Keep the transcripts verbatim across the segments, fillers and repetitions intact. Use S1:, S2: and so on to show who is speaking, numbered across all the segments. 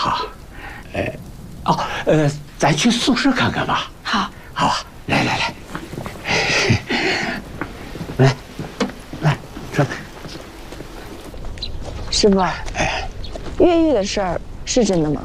S1: 好，呃，哦，呃，咱去宿舍看看吧。
S2: 好，
S1: 好啊，来来来，来，来，说。
S2: 师傅，哎，越狱的事儿是真的吗？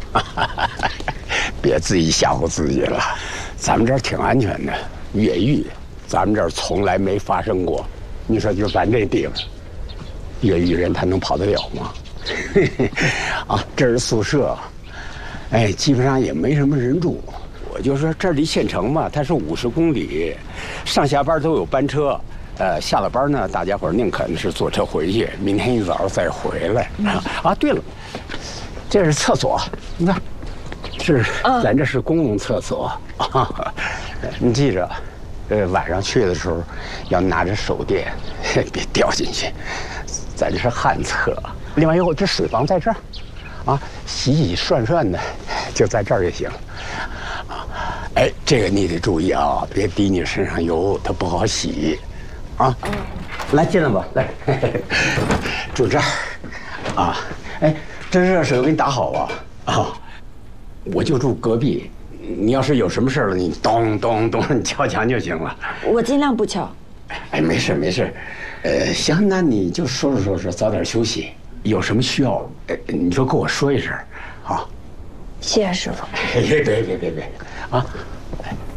S1: 别自己吓唬自己了，咱们这儿挺安全的。越狱，咱们这儿从来没发生过。你说就咱这地方，越狱人他能跑得了吗？啊，这是宿舍，哎，基本上也没什么人住。我就说这儿离县城嘛，它是五十公里，上下班都有班车。呃，下了班呢，大家伙宁肯是坐车回去，明天一早再回来。啊，啊对了，这是厕所，你看。是，咱这是公共厕所啊！你记着，呃，晚上去的时候要拿着手电，别掉进去。咱这是旱厕。另外一个，这水房在这儿，啊，洗洗涮涮的就在这儿就行。啊，哎，这个你得注意啊，别滴你身上油，它不好洗。啊，来进来吧，来，住这儿。啊，哎，这热水我给你打好啊，啊。我就住隔壁，你要是有什么事了，你咚咚咚，你敲墙就行了。
S2: 我尽量不敲。
S1: 哎，没事没事，呃，行，那你就收拾收拾，早点休息。有什么需要，呃，你就跟我说一声，好。
S2: 谢谢师傅。
S1: 别别别别别，啊，